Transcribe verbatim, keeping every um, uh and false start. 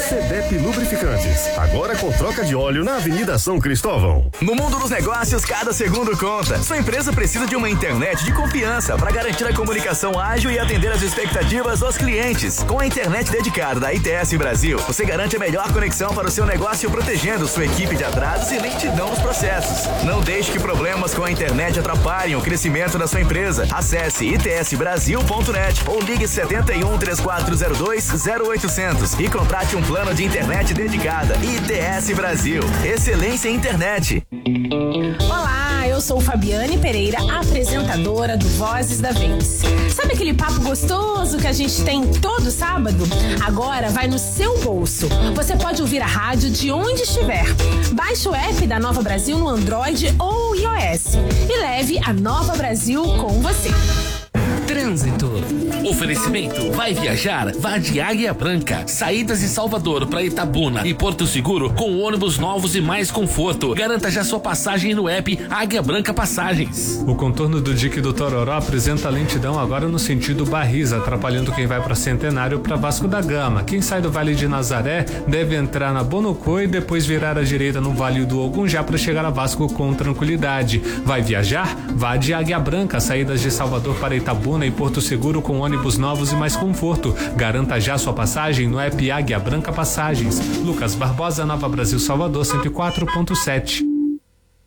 Cedep Lubrificantes, agora com troca de óleo na Avenida São Cristóvão. No mundo dos negócios, cada segundo conta. Sua empresa precisa de uma internet de confiança para garantir a comunicação ágil e atender as expectativas dos clientes. Com a internet dedicada da I T S Brasil, você garante a melhor conexão para o seu negócio, protegendo sua equipe de atrasos e lentidão nos processos. Não deixe que problemas com a internet atrapalhem o crescimento da sua empresa. Acesse i t s brasil ponto net ou ligue setenta e um, trinta e quatro zero dois, zero oitocentos e contrate um plano de internet dedicada. I T S Brasil. Excelência em internet. Olá, eu sou Fabiane Pereira, apresentadora do Vozes da Vez. Sabe aquele papo gostoso que a gente tem todo sábado? Agora vai no seu bolso. Você pode ouvir a rádio de onde estiver. Baixe o app da Nova Brasil no Android ou iOS e leve a Nova Brasil com você. Trânsito. Oferecimento. Vai viajar? Vá de Águia Branca. Saídas de Salvador para Itabuna e Porto Seguro com ônibus novos e mais conforto. Garanta já sua passagem no app Águia Branca Passagens. O contorno do dique do Tororó apresenta lentidão agora no sentido Barris, atrapalhando quem vai para Centenário para Vasco da Gama. Quem sai do Vale de Nazaré deve entrar na Bonocô e depois virar à direita no Vale do Ogunjá para chegar a Vasco com tranquilidade. Vai viajar? Vá de Águia Branca. Saídas de Salvador para Itabuna e Porto Seguro com ônibus novos e mais conforto. Garanta já sua passagem no app Águia Branca Passagens. Lucas Barbosa, Nova Brasil, Salvador, cento e quatro ponto sete.